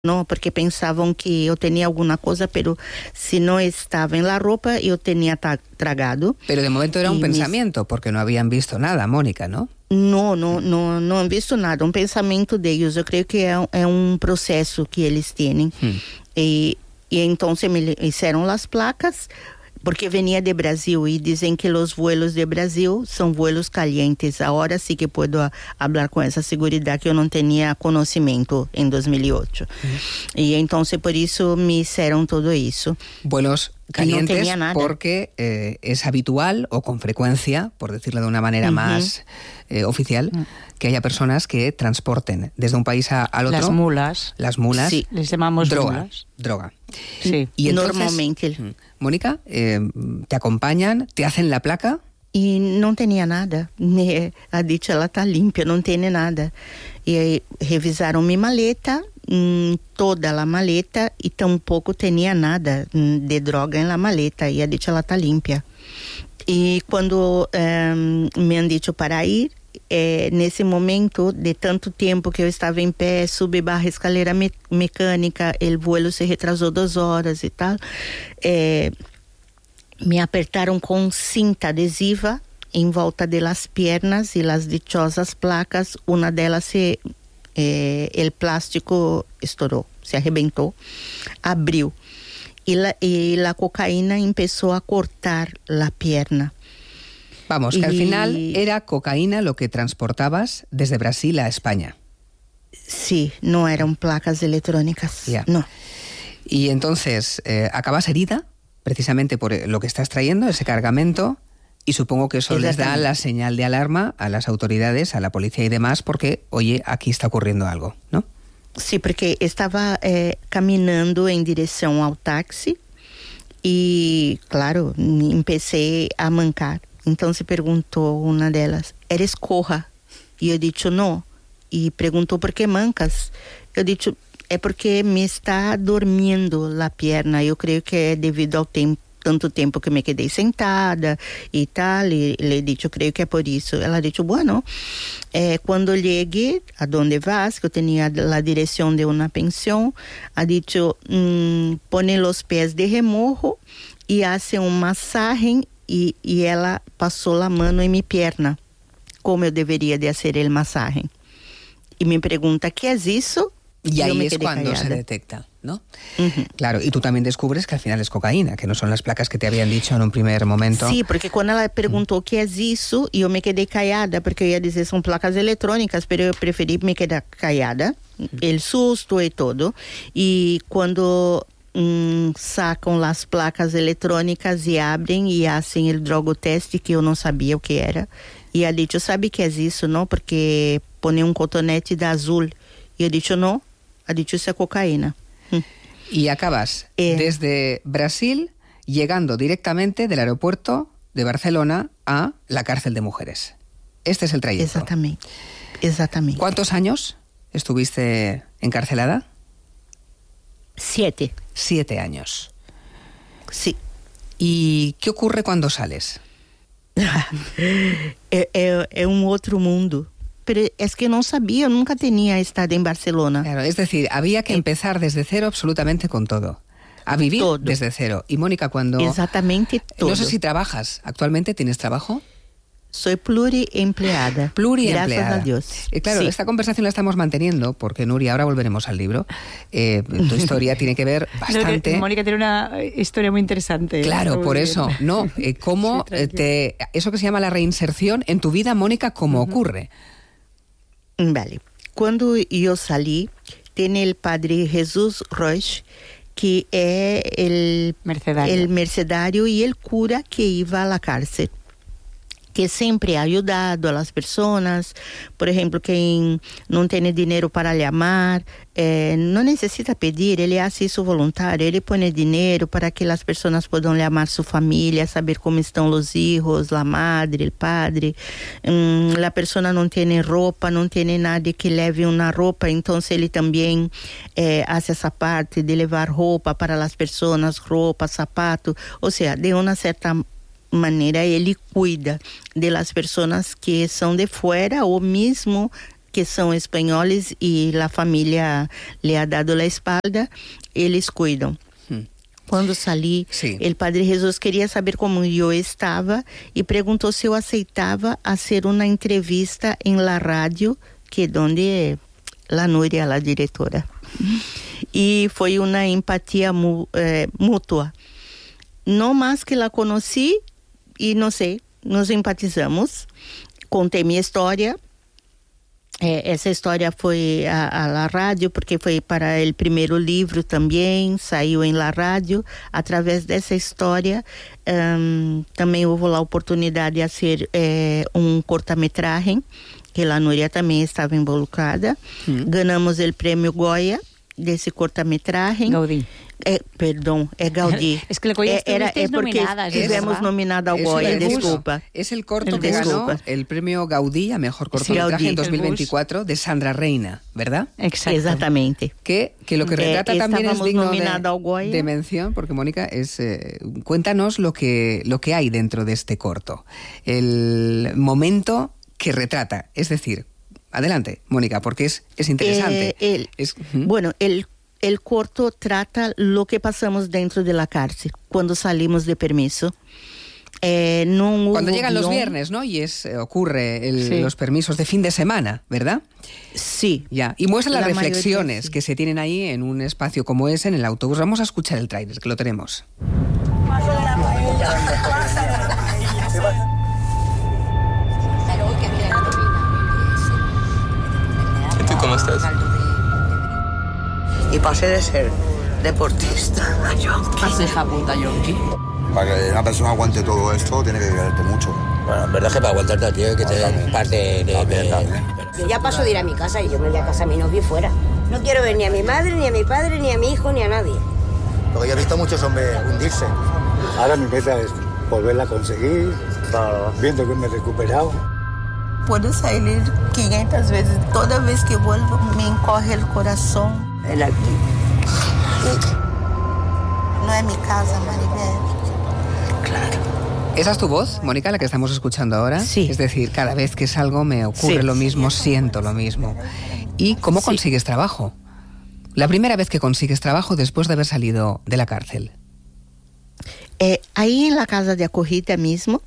no, porque pensavam que eu tinha alguma coisa, pero se não estava em la ropa, eu tinha tragado. Pero de momento era un pensamiento, porque no habían visto nada, Mónica, ¿no? Não han visto nada, um pensamento deles. Eu creio que é um processo que eles têm. E então me fizeram as placas, porque venia de Brasil e dizem que os vuelos de Brasil são vuelos calientes. Agora sim que posso falar com essa segurança que eu não tinha conhecimento em 2008. E então por isso me fizeram tudo isso. Vuelos calientes porque es habitual o con frecuencia, por decirlo de una manera más oficial, que haya personas que transporten desde un país al otro. Las mulas. Sí, les llamamos mulas. Droga. Sí. Y entonces, normalmente. Mónica, te acompañan, te hacen la placa. E não tinha nada. A dicha ela está limpa, não tem nada. E aí revisaram minha maleta, toda a maleta, e tampouco tinha nada de droga na maleta. E a dicha ela está limpa. E quando me han dicho para ir, nesse momento de tanto tempo que eu estava em pé, subi barra escalera mecânica, o vuelo se retrasou 2 horas e tal, me apertaram com cinta adesiva em volta das pernas e as dichosas placas. Uma delas o plástico estourou, se arrebentou, abriu. Y la cocaína empezó a cortar la pierna. Vamos, que al final era cocaína lo que transportabas desde Brasil a España. Sí, no eran placas electrónicas, no. Y entonces, acabas herida, precisamente por lo que estás trayendo, ese cargamento, y supongo que eso les da la señal de alarma a las autoridades, a la policía y demás, porque, oye, aquí está ocurriendo algo, ¿no? Sí, porque estava caminhando em direção ao táxi e, claro, empecé a mancar. Então se perguntou uma delas, ¿eres coja? E eu disse, não. E perguntou, ¿por que mancas? Eu disse, é porque me está dormindo a perna. Eu creio que é devido ao tanto tempo que me quedei sentada e tal, e le disse, eu creio que é por isso. Ela disse, bueno, quando chegue a donde vas, que eu tinha a direção de uma pensão, ha dicho, pone os pés de remorro e hace massagem, e ela passou a mão em minha perna, como eu deveria de fazer a massagem. E me pergunta, ¿qué es isso? Y ahí es cuando se detecta, ¿no? Claro, y tú también descubres que al final es cocaína, que no son las placas que te habían dicho en un primer momento. Sí, porque cuando ela perguntou ¿qué es isso? E eu me quedei callada, porque eu ia dizer são placas eletrônicas, pero eu preferi me quedar callada, el susto e todo. E quando sacam as placas eletrônicas e abrem e fazem o drogoteste, que eu não sabia o que era. E ela disse, sabe o que é isso, não? Porque põe cotonete da azul. E eu disse, não. Ha dicho esa cocaína. Y acabas desde Brasil llegando directamente del aeropuerto de Barcelona a la cárcel de mujeres. Este es el trayecto. Exactamente. ¿Cuántos años estuviste encarcelada? 7. 7 años. Sí. ¿Y qué ocurre cuando sales? É outro mundo. Pero es que no sabía, nunca tenía estado en Barcelona. Claro, es decir, había que empezar desde cero absolutamente con todo. A vivir todo. Desde cero. Y Mónica, cuando... Exactamente todo. No sé si trabajas. ¿Actualmente tienes trabajo? Soy pluriempleada. Gracias a Dios. Claro, esta conversación la estamos manteniendo porque, Nuria, ahora volveremos al libro. Tu historia tiene que ver bastante... Mónica tiene una historia muy interesante. Claro, por eso. No, cómo eso que se llama la reinserción en tu vida, Mónica, ¿cómo ocurre? Vale. Quando eu saí, tem o padre Jesus Roche, que é o mercedário e o cura que ia à cárcel, que sempre ha ajudado a las pessoas. Por exemplo, quem não tem dinheiro para chamar, não necessita pedir, ele faz isso voluntário, ele põe dinheiro para que as pessoas possam chamar sua família, saber como estão os filhos, a madre, o padre. A pessoa não tem roupa, não tem nada que leve uma roupa, então ele também faz essa parte de levar roupa para as pessoas, roupa, sapato, ou seja, de uma certa maneira ele cuida de las pessoas que são de fora ou mesmo que son españoles y la familia le ha dado la espalda, ellos cuidan. Cuando salí, sí, el Padre Jesús quería saber cómo yo estaba y preguntó si yo aceitaba hacer una entrevista en la radio, que donde la Núria, la directora. Y fue una empatía mutua. No más que la conocí y no sé, nos empatizamos. Conté mi historia. Essa história foi a la rádio, porque foi para o primeiro livro também, saiu em la rádio. Através dessa história, também houve a oportunidade de fazer cortometragem, que a Núria também estava involucrada. Ganhamos o prêmio Goya desse cortometragem. Gaudí. Perdón, Gaudí. Es que el Goya estuvisteis nominadas. Estuvimos nominada al Goya, disculpa. Es el corto que ganó el premio Gaudí a mejor cortometraje en 2024 de Sandra Reina, ¿verdad? Exacto. Exactamente. Que lo que retrata también es digno de mención, porque Mónica, cuéntanos lo que hay dentro de este corto. El momento que retrata, es decir, adelante, Mónica, porque es interesante. Bueno, el corto trata lo que pasamos dentro de la cárcel cuando salimos de permiso. Cuando llegan los viernes, ¿no? Y ocurre los permisos de fin de semana, ¿verdad? Sí. Ya. Y muestra las reflexiones que se tienen ahí en un espacio como ese, en el autobús. Vamos a escuchar el tráiler, que lo tenemos. ¿Y tú cómo estás? Y pasé de ser deportista a yonki. Hace hija puta yonki. Para que una persona aguante todo esto, tiene que quererte mucho. Bueno, en verdad es que para aguantarte a ti hay que tener parte de... Yo ya paso de ir a mi casa y yo me voy a casa a mi novio fuera. No quiero ver ni a mi madre, ni a mi padre, ni a mi hijo, ni a nadie. Porque yo he visto a muchos hombres hundirse. Ahora mi meta es volverla a conseguir, viendo que me he recuperado. Puedo salir 500 veces. Toda vez que vuelvo me encoge el corazón. El aquí. No es mi casa, Maribel. Claro. ¿Esa es tu voz, Mónica, la que estamos escuchando ahora? Sí. Es decir, cada vez que salgo me ocurre lo mismo, siento lo mismo. ¿Y cómo consigues trabajo? La primera vez que consigues trabajo después de haber salido de la cárcel. Ahí en la casa de acogida mismo,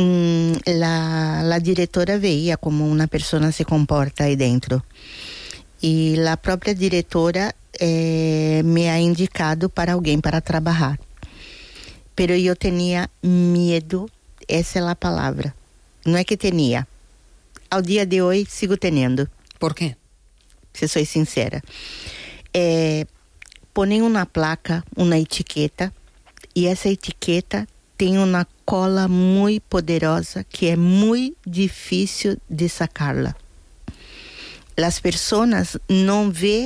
la directora veía cómo una persona se comporta ahí dentro. Y la propia directora me ha indicado para alguien para trabajar. Pero yo tenía miedo, esa es la palabra. No es que tenía. Al día de hoy sigo teniendo. ¿Por qué? Si soy sincera. Ponen una placa, una etiqueta, y esa etiqueta tem uma cola muito poderosa que é muito difícil de sacarla. As pessoas não vê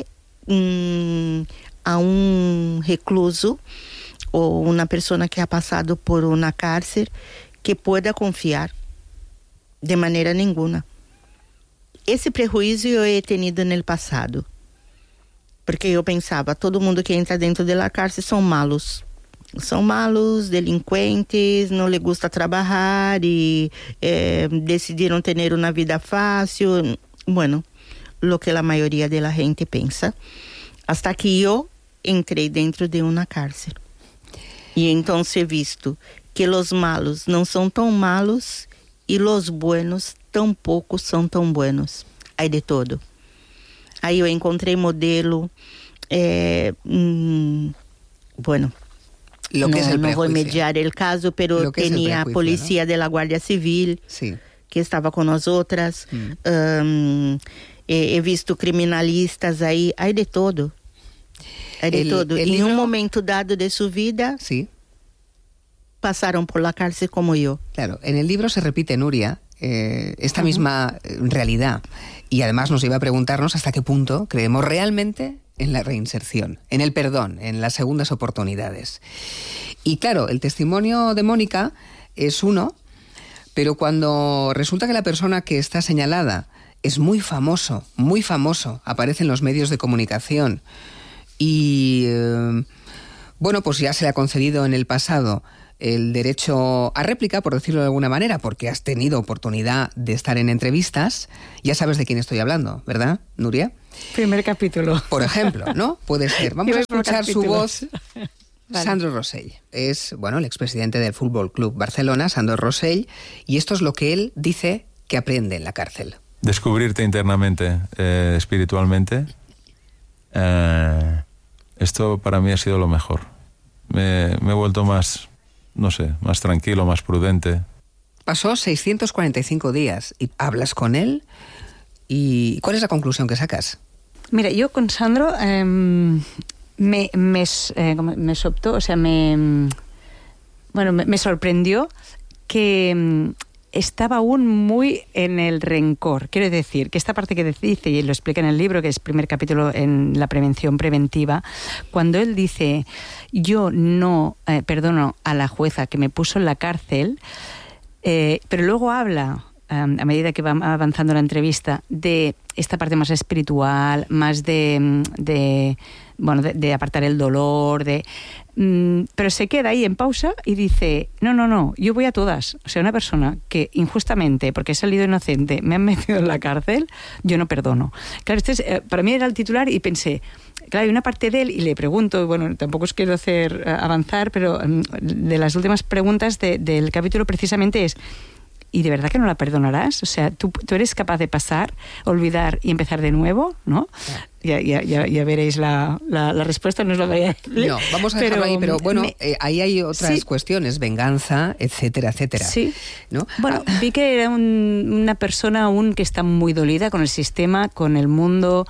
a recluso ou uma pessoa que ha passado por uma cárcel que pueda confiar de maneira nenhuma. Esse prejuízo eu he tenido no passado, porque eu pensava, todo mundo que entra dentro da cárcel são malos. São malos, delinquentes, não lhe gusta trabalhar e decidiram ter uma vida fácil. Bueno, lo que a maioria da gente pensa. Hasta que eu entrei dentro de uma cárcel. E então he visto que os malos não são tão malos e os buenos tampouco são tão buenos. Aí de todo. Aí eu encontrei modelo, bueno, lo que es el no voy a prejuicio. mediar el caso, pero tenía policía, ¿no?, de la Guardia Civil, sí, que estaba con nosotras. He visto criminalistas ahí, hay de todo. Hay de todo. En un momento dado de su vida, sí, pasaron por la cárcel como yo. Claro, en el libro se repite, Núria, esta misma realidad. Y además nos iba a preguntarnos hasta qué punto creemos realmente en la reinserción, en el perdón, en las segundas oportunidades. Y claro, el testimonio de Mónica es uno, pero cuando resulta que la persona que está señalada es muy famoso, aparece en los medios de comunicación y, bueno, pues ya se le ha concedido en el pasado el derecho a réplica, por decirlo de alguna manera, porque has tenido oportunidad de estar en entrevistas. Ya sabes de quién estoy hablando, ¿verdad, Nuria? Primer capítulo. Por ejemplo, ¿no? Puede ser. Vamos a escuchar su voz. Vale. Sandro Rosell es, el expresidente del Fútbol Club Barcelona, Sandro Rosell, y esto es lo que él dice que aprende en la cárcel. Descubrirte internamente, espiritualmente, esto para mí ha sido lo mejor. Me he vuelto más tranquilo, más prudente. Pasó 645 días y hablas con él. ¿Y cuál es la conclusión que sacas? Mira, yo con Sandro me sorprendió que estaba aún muy en el rencor. Quiero decir, que esta parte que dice, y lo explica en el libro, que es el primer capítulo en la prevención preventiva, cuando él dice, yo no perdono a la jueza que me puso en la cárcel, pero luego habla, a medida que va avanzando la entrevista, de esta parte más espiritual, más de apartar el dolor, pero se queda ahí en pausa y dice, no, yo voy a todas. O sea, una persona que injustamente, porque he salido inocente, me han metido en la cárcel, yo no perdono. Claro, para mí era el titular y pensé, claro, hay una parte de él, y le pregunto, tampoco os quiero hacer avanzar, pero de las últimas preguntas del capítulo precisamente es, ¿y de verdad que no la perdonarás? O sea, ¿tú eres capaz de pasar, olvidar y empezar de nuevo? ¿No? Ya veréis la respuesta, no os la voy a decir. No, vamos a dejarlo ahí, pero ahí hay otras cuestiones, venganza, etcétera, etcétera. Sí. ¿No? Bueno, vi que era una persona aún que está muy dolida con el sistema, con el mundo,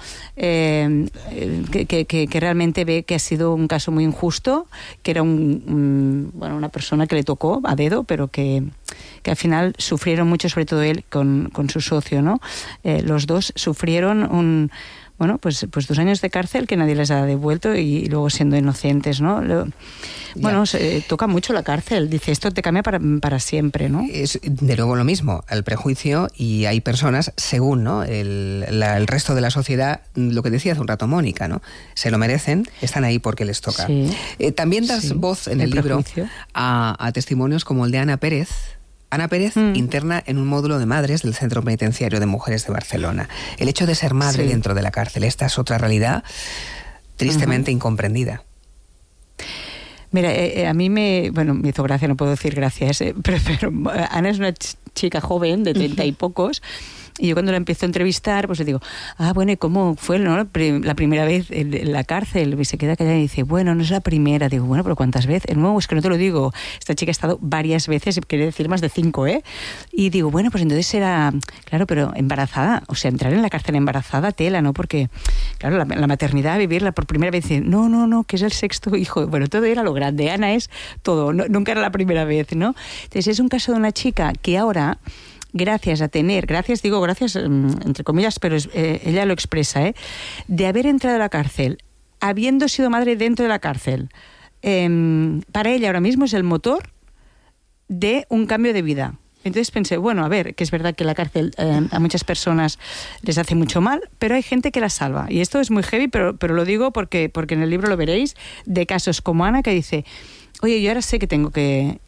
que realmente ve que ha sido un caso muy injusto, que era una persona que le tocó a dedo, pero que al final sufrieron mucho, sobre todo él con su socio, ¿no? Los dos sufrieron 2 años de cárcel que nadie les ha devuelto y luego siendo inocentes, ¿no? Toca mucho la cárcel. Dice, esto te cambia para siempre, ¿no? Es de nuevo lo mismo, el prejuicio, y hay personas, según, ¿no?, el resto de la sociedad, lo que decía hace un rato Mónica, ¿no? Se lo merecen, están ahí porque les toca. Sí. También das voz en el libro a testimonios como el de Ana Pérez. Ana Pérez interna en un módulo de madres del Centro Penitenciario de Mujeres de Barcelona. El hecho de ser madre dentro de la cárcel, esta es otra realidad tristemente incomprendida. Mira, a mí me hizo gracia, no puedo decir gracias, pero Ana es una chica joven de 30 y pocos. Y yo cuando la empiezo a entrevistar, pues le digo, ¿y cómo fue, no, la primera vez en la cárcel? Y se queda callada y dice, no es la primera. Digo, pero ¿cuántas veces? No, es que no te lo digo. Esta chica ha estado varias veces, quiere decir más de 5, ¿eh? Y digo, pues entonces era, claro, pero embarazada. O sea, entrar en la cárcel embarazada, tela, ¿no? Porque, claro, la maternidad, vivirla por primera vez, dice, no, que es el 6º hijo. Bueno, todo era lo grande. Ana es todo, nunca era la primera vez, ¿no? Entonces es un caso de una chica que ahora, gracias entre comillas, pero ella lo expresa, de haber entrado a la cárcel, habiendo sido madre dentro de la cárcel, para ella ahora mismo es el motor de un cambio de vida. Entonces pensé, que es verdad que la cárcel a muchas personas les hace mucho mal, pero hay gente que la salva. Y esto es muy heavy, pero lo digo porque en el libro lo veréis, de casos como Ana, que dice, oye, yo ahora sé que tengo que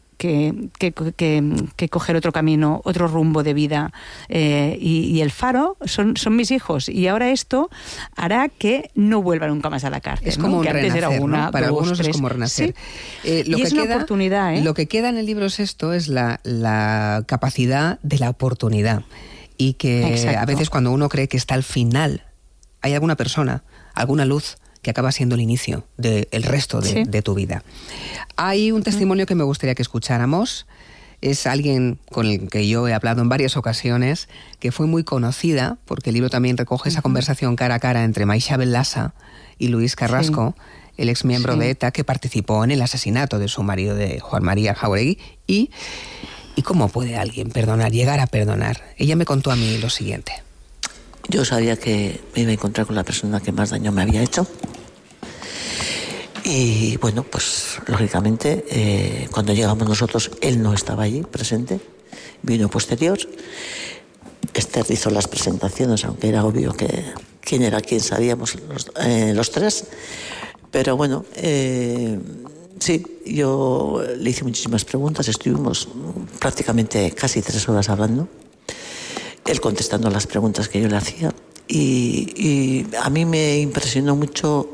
coger otro camino, otro rumbo de vida, y el faro son mis hijos, y ahora esto hará que no vuelva nunca más a la cárcel. Es como un renacer, era una, ¿no? Para algunos es como renacer. Sí. Y es una oportunidad, Lo que queda en el libro es esto, es la capacidad de la oportunidad, y que a veces cuando uno cree que está al final, hay alguna persona, alguna luz que acaba siendo el inicio del resto de tu vida. Hay un testimonio que me gustaría que escucháramos. Es alguien con el que yo he hablado en varias ocasiones, que fue muy conocida, porque el libro también recoge esa conversación cara a cara entre Maixabel Lassa y Luis Carrasco, el exmiembro de ETA, que participó en el asesinato de su marido, de Juan María Jáuregui. ¿Y cómo puede alguien perdonar, llegar a perdonar? Ella me contó a mí lo siguiente. Yo sabía que me iba a encontrar con la persona que más daño me había hecho. Y pues lógicamente cuando llegamos nosotros él no estaba allí presente, vino posterior. Esther hizo las presentaciones, aunque era obvio que quién era quién, sabíamos los tres. Pero sí Sí, yo le hice muchísimas preguntas, estuvimos prácticamente casi 3 horas hablando, él contestando las preguntas que yo le hacía, y a mí me impresionó mucho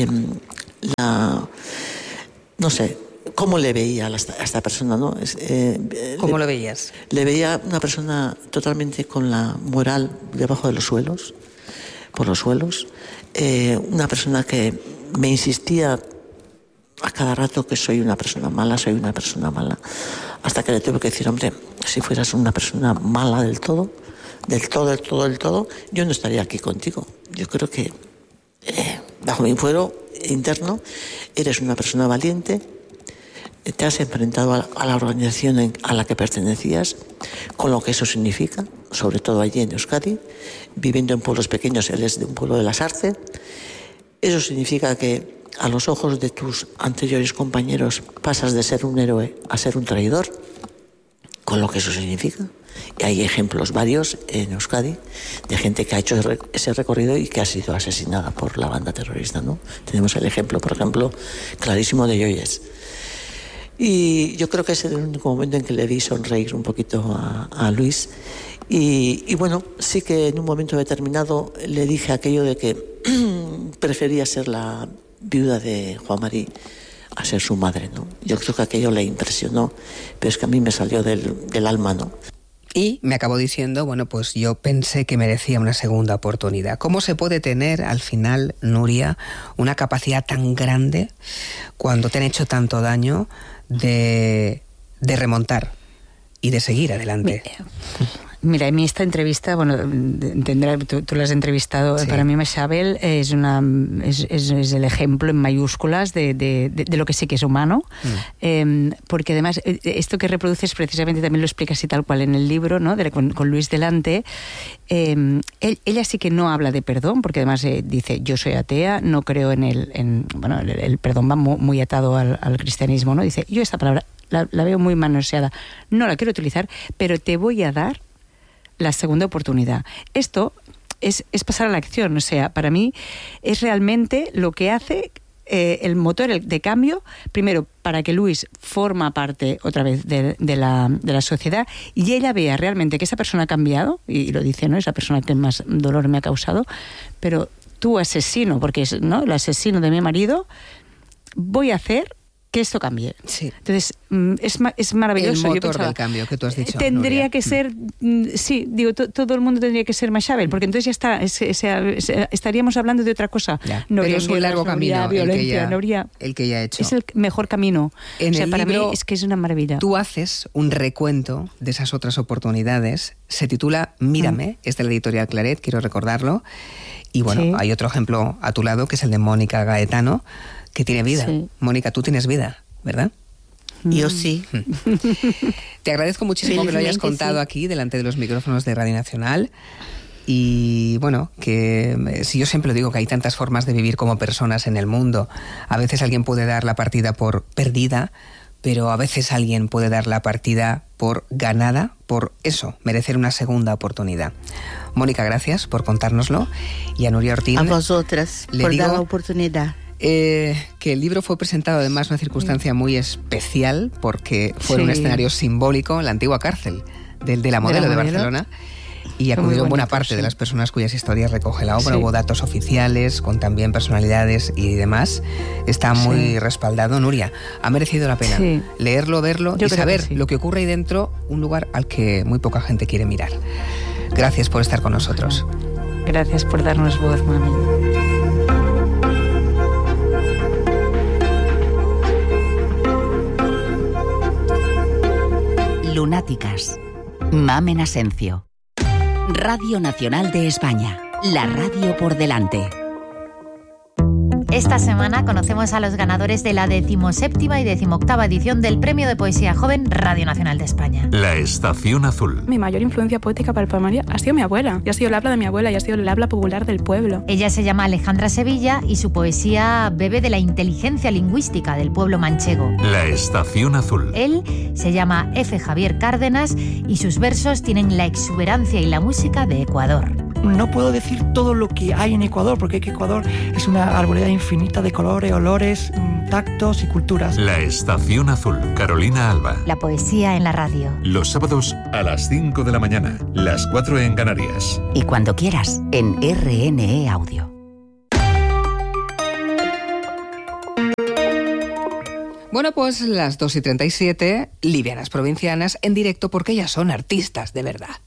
no sé, cómo le veía a esta persona, ¿no? ¿Cómo lo veías? Le veía una persona totalmente con la moral debajo de los suelos, por los suelos, una persona que me insistía a cada rato que soy una persona mala, hasta que le tuve que decir, hombre, si fueras una persona mala del todo, yo no estaría aquí contigo. Yo creo que bajo mi fuero interno eres una persona valiente, te has enfrentado a la organización a la que pertenecías, con lo que eso significa, sobre todo allí en Euskadi, viviendo en pueblos pequeños, él es de un pueblo de Lasarte. Eso significa que a los ojos de tus anteriores compañeros pasas de ser un héroe a ser un traidor, con lo que eso significa. Y hay ejemplos varios en Euskadi de gente que ha hecho ese recorrido y que ha sido asesinada por la banda terrorista, ¿no? Tenemos el ejemplo, por ejemplo, clarísimo de Yoyes. Y yo creo que ese es el único momento en que le vi sonreír un poquito a Luis. Y bueno, sí que en un momento determinado le dije aquello de que prefería ser la viuda de Juan Mari a ser su madre, ¿no? Yo creo que aquello le impresionó, pero es que a mí me salió del alma, ¿no? Y me acabó diciendo, bueno, pues yo pensé que merecía una segunda oportunidad. ¿Cómo se puede tener al final, Nuria, una capacidad tan grande cuando te han hecho tanto daño de remontar y de seguir adelante? Mira, en esta entrevista, bueno, tú la has entrevistado, sí. Para mí Meixabel es el ejemplo en mayúsculas de lo que sí que es humano, porque además esto que reproduces precisamente también lo explica así tal cual en el libro, ¿no? Con Luis delante. Ella sí que no habla de perdón, porque además dice, yo soy atea, no creo en el perdón va muy atado al cristianismo, ¿no? Dice, yo esta palabra la veo muy manoseada, no la quiero utilizar, pero te voy a dar la segunda oportunidad. Esto es pasar a la acción, o sea, para mí es realmente lo que hace el motor de cambio, primero para que Luis forma parte otra vez de la sociedad y ella vea realmente que esa persona ha cambiado, y lo dice, ¿no? Esa persona que más dolor me ha causado, pero tú asesino, porque es, ¿no?, el asesino de mi marido, voy a hacer que esto cambie. Sí. Entonces, es maravilloso. El motor del cambio que tú has dicho, tendría Nuria. que ser, sí, digo, todo el mundo tendría que ser Meixabel, porque entonces ya está, estaríamos hablando de otra cosa. No, pero es un largo camino violencia, el que ya ha hecho. Es el mejor camino. Para mí es que es una maravilla. Tú haces un recuento de esas otras oportunidades. Se titula Mírame, es de la editorial Claret, quiero recordarlo. Y bueno, sí. Hay otro ejemplo a tu lado, que es el de Mónica Gaetano, que tiene vida. Sí. Mónica, tú tienes vida, ¿verdad? Yo sí. Te agradezco muchísimo que lo hayas contado aquí, delante de los micrófonos de Radio Nacional. Y bueno, que si yo siempre digo que hay tantas formas de vivir como personas en el mundo. A veces alguien puede dar la partida por perdida, pero a veces alguien puede dar la partida por ganada, por eso, merecer una segunda oportunidad. Mónica, gracias por contárnoslo. Y a Nuria Ortín, a vosotras por dar la oportunidad. Que el libro fue presentado además en una circunstancia muy especial, porque fue en un escenario simbólico, en la antigua cárcel de la Modelo de Barcelona, y acudieron buena parte de las personas cuyas historias recoge la obra. Hubo datos oficiales con también personalidades y demás. Está muy respaldado. Nuria, ha merecido la pena leerlo, verlo y saber lo que ocurre ahí dentro, un lugar al que muy poca gente quiere mirar. Gracias por estar con nosotros. Gracias por darnos voz, mami. Lunáticas. Mamen Asencio. Radio Nacional de España. La radio por delante. Esta semana conocemos a los ganadores de la 17ª y 18ª edición del Premio de Poesía Joven Radio Nacional de España. La Estación Azul. Mi mayor influencia poética para el poemario ha sido mi abuela. Y ha sido el habla de mi abuela y ha sido el habla popular del pueblo. Ella se llama Alejandra Sevilla y su poesía bebe de la inteligencia lingüística del pueblo manchego. La Estación Azul. Él se llama F. Javier Cárdenas y sus versos tienen la exuberancia y la música de Ecuador. no puedo decir todo lo que hay en Ecuador, porque Ecuador es una arboleda infinita de colores, olores, tactos y culturas. La Estación Azul, Carolina Alba. La poesía en la radio. Los sábados a las 5 de la mañana, las 4 en Canarias. Y cuando quieras, en RNE Audio. Bueno, pues las 2:37, Livianas Provincianas en directo porque ellas son artistas de verdad.